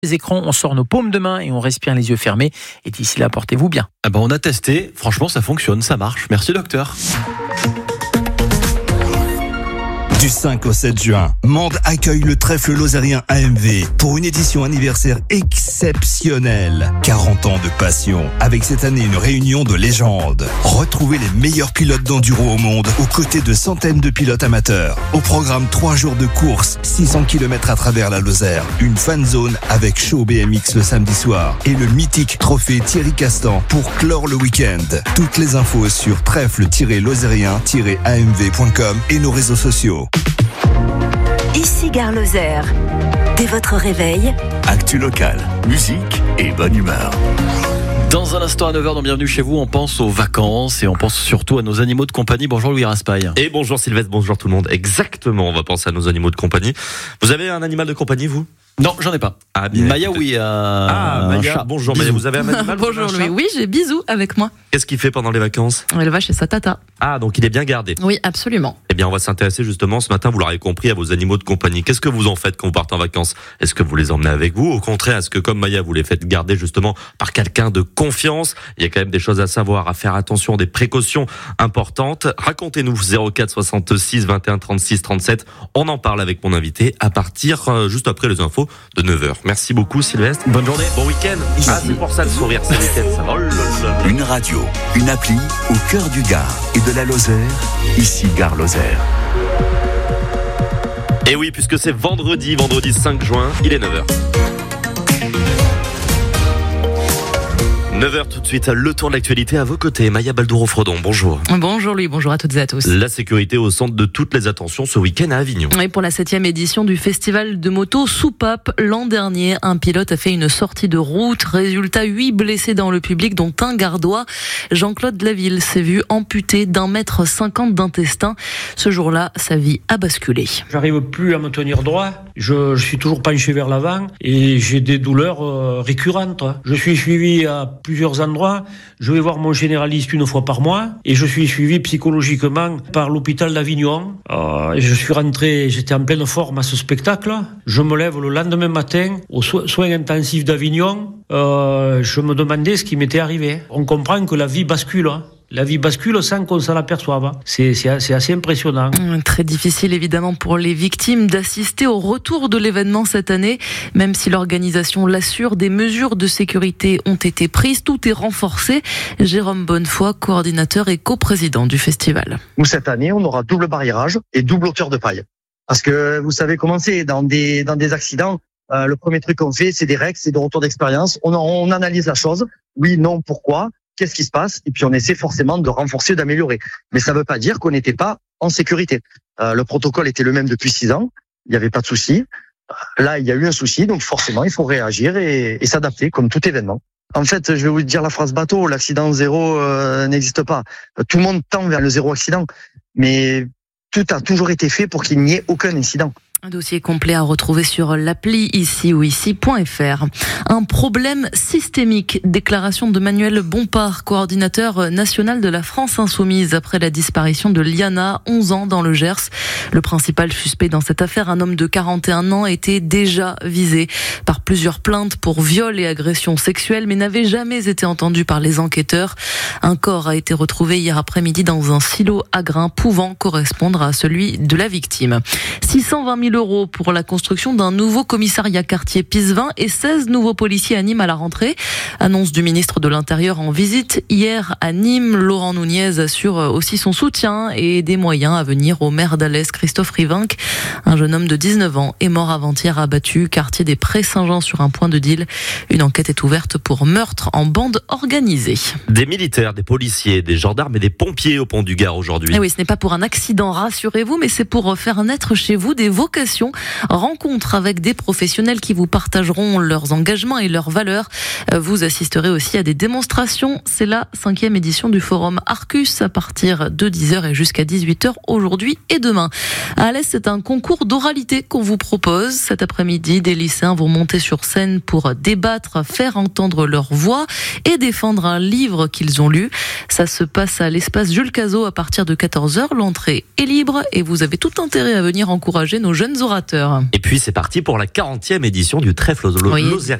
Les écrans, on sort nos paumes de main et on respire les yeux fermés. Et d'ici là, portez-vous bien. On a testé, franchement ça fonctionne, ça marche. Merci docteur. Du 5 au 7 juin, Mende accueille le trèfle lozérien AMV pour une édition anniversaire exceptionnelle. 40 ans de passion, avec cette année une réunion de légendes. Retrouvez les meilleurs pilotes d'enduro au monde, aux côtés de centaines de pilotes amateurs. Au programme 3 jours de course, 600 km à travers la Lozère, une fan zone avec show BMX le samedi soir et le mythique trophée Thierry Castan pour clore le week-end. Toutes les infos sur trèfle-lozérien-amv.com et nos réseaux sociaux. Ici Gare Lozère. Dès votre réveil, Actu locale, musique et bonne humeur. Dans un instant à 9h dans Bienvenue chez vous, on pense aux vacances et on pense surtout à nos animaux de compagnie. Bonjour Louis Raspail. Et bonjour Sylvestre, bonjour tout le monde. Exactement, on va penser à nos animaux de compagnie. Vous avez un animal de compagnie, vous ? Non, j'en ai pas. Ah bien. Maya, oui. Maya, chat. bonjour Bisous. Maya, vous avez un animal? Bonjour Louis, oui, j'ai Bisou avec moi. Qu'est-ce qu'il fait pendant les vacances? Elle va chez sa tata. Ah, donc il est bien gardé. Oui, absolument. Eh bien, on va s'intéresser justement ce matin, vous l'aurez compris, à vos animaux de compagnie. Qu'est-ce que vous en faites quand vous partez en vacances? Est-ce que vous les emmenez avec vous? Au contraire, est-ce que comme Maya, vous les faites garder justement par quelqu'un de confiance? Il y a quand même des choses à savoir, à faire attention, des précautions importantes. Racontez-nous 04 66 21 36 37. On en parle avec mon invité à partir juste après les infos de 9h. Merci beaucoup Sylvestre. Bonne journée. Bon week-end. Ah, c'est pour ça le sourire, c'est le week-end. Ça va. Oh là là. Une radio, une appli au cœur du Gard et de la Lozère. Ici Gare Lozère. Et oui, puisque c'est vendredi 5 juin, il est 9h. 9h tout de suite, le tour de l'actualité à vos côtés. Maya Baldouro-Frodon, bonjour. Bonjour Louis, bonjour à toutes et à tous. La sécurité au centre de toutes les attentions ce week-end à Avignon. Et pour la 7e édition du festival de moto Soupape, l'an dernier, un pilote a fait une sortie de route. Résultat, 8 blessés dans le public, dont un gardois. Jean-Claude Laville s'est vu amputé d'1,50 m d'intestin. Ce jour-là, sa vie a basculé. J'arrive plus à me tenir droit. Je suis toujours penché vers l'avant et j'ai des douleurs récurrentes. Je suis suivi à plusieurs endroits. Je vais voir mon généraliste une fois par mois et je suis suivi psychologiquement par l'hôpital d'Avignon. Je suis rentré, j'étais en pleine forme à ce spectacle. Je me lève le lendemain matin aux soins intensifs d'Avignon. Je me demandais ce qui m'était arrivé. On comprend que la vie bascule. La vie bascule sans qu'on s'en aperçoive. C'est assez impressionnant. Très difficile évidemment pour les victimes d'assister au retour de l'événement cette année. Même si l'organisation l'assure, des mesures de sécurité ont été prises. Tout est renforcé. Jérôme Bonnefoy, coordinateur et coprésident du festival. Nous, cette année, on aura double barrage et double hauteur de paille. Parce que vous savez comment c'est dans des accidents. Le premier truc qu'on fait, c'est des règles, c'est des retours d'expérience. On analyse la chose. Oui, non, pourquoi? Qu'est-ce qui se passe? Et puis on essaie forcément de renforcer, d'améliorer. Mais ça ne veut pas dire qu'on n'était pas en sécurité. Le protocole était le même depuis 6 ans. Il n'y avait pas de souci. Là, il y a eu un souci, donc forcément, il faut réagir et s'adapter, comme tout événement. En fait, je vais vous dire la phrase bateau, l'accident zéro n'existe pas. Tout le monde tend vers le zéro accident. Mais tout a toujours été fait pour qu'il n'y ait aucun incident. Un dossier complet à retrouver sur l'appli ici ou ici.fr. Un problème systémique. Déclaration de Manuel Bompard, coordinateur national de la France Insoumise après la disparition de Liana, 11 ans dans le Gers. Le principal suspect dans cette affaire, un homme de 41 ans, était déjà visé par plusieurs plaintes pour viol et agression sexuelle, mais n'avait jamais été entendu par les enquêteurs. Un corps a été retrouvé hier après-midi dans un silo à grains pouvant correspondre à celui de la victime. 620 000 € pour la construction d'un nouveau commissariat quartier Pisevin et 16 nouveaux policiers à Nîmes à la rentrée. Annonce du ministre de l'Intérieur en visite hier à Nîmes. Laurent Nunez assure aussi son soutien et des moyens à venir au maire d'Alès, Christophe Rivinck. Un jeune homme de 19 ans est mort avant-hier abattu, quartier des Prés-Saint-Jean sur un point de deal. Une enquête est ouverte pour meurtre en bande organisée. Des militaires, des policiers, des gendarmes et des pompiers au pont du Gard aujourd'hui. Et oui, ce n'est pas pour un accident, rassurez-vous, mais c'est pour faire naître chez vous des vocations. Rencontre avec des professionnels qui vous partageront leurs engagements et leurs valeurs. Vous assisterez aussi à des démonstrations. C'est la 5e édition du forum Arcus à partir de 10h et jusqu'à 18h aujourd'hui et demain. À Alès, c'est un concours d'oralité qu'on vous propose. Cet après-midi, des lycéens vont monter sur scène pour débattre, faire entendre leur voix et défendre un livre qu'ils ont lu. Ça se passe à l'espace Jules Cazot à partir de 14h. L'entrée est libre et vous avez tout intérêt à venir encourager nos jeunes jeunes orateurs. Et puis c'est parti pour la 40e édition du trèfle Oui. lozérien.